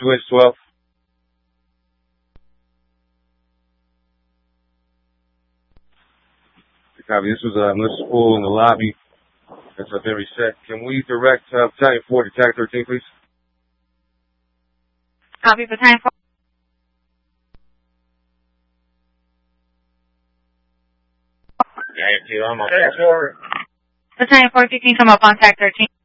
2H12. Copy. This was a malicious pool in the lobby. That's been reset. Can we direct Battalion 4 to Tag 13, please? Copy, Battalion 4. Yeah, I'm on. Battalion 4, can you come up on Tag 13?